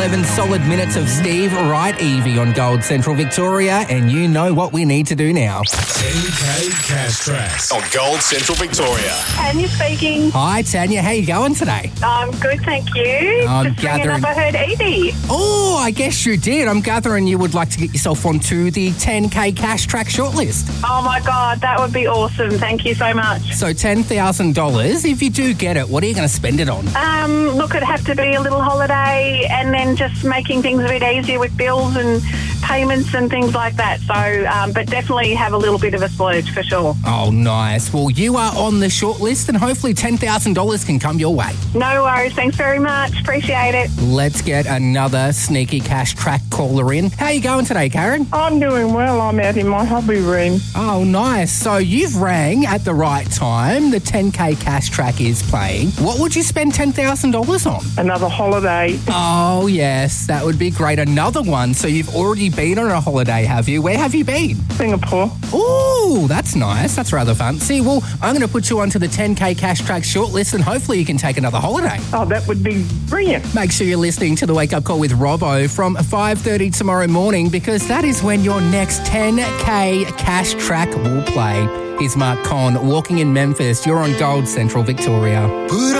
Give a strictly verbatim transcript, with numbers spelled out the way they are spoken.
eleven solid minutes of Steve Wright Evie on Gold Central Victoria, and you know what we need to do now. ten K Cash Tracks on Gold Central Victoria. Tanya speaking. Hi, Tanya. How you going today? I'm good, thank you. I'm Just ringing gathering- up, I heard Evie. Oh, I guess you did. I'm gathering you would like to get yourself onto the ten K Cash Track shortlist. Oh my God, that would be awesome. Thank you so much. So ten thousand dollars. If you do get it, what are you going to spend it on? Um, look, it'd have to be a little holiday and then just making things a bit easier with bills and payments and things like that. So, um, but definitely have a little bit of a splurge for sure. Oh, nice. Well, you are on the shortlist, and hopefully ten thousand dollars can come your way. No worries. Thanks very much. Appreciate it. Let's get another sneaky cash track caller in. How you going today, Karen? I'm doing well. I'm out in my hobby room. Oh, nice. So you've rang at the right time. The ten K cash track is playing. What would you spend ten thousand dollars on? Another holiday. Oh, yes. That would be great. Another one. So you've already been on a holiday, have you? Where have you been? Singapore. Ooh, that's nice. That's rather fancy. Well, I'm going to put you onto the ten K cash track shortlist, and hopefully you can take another holiday. Oh, that would be brilliant. Make sure you're listening to the Wake Up Call with Robbo from five thirty tomorrow morning, because that is when your next ten K cash track will play. Here's Mark Conn, Walking in Memphis. You're on Gold Central Victoria.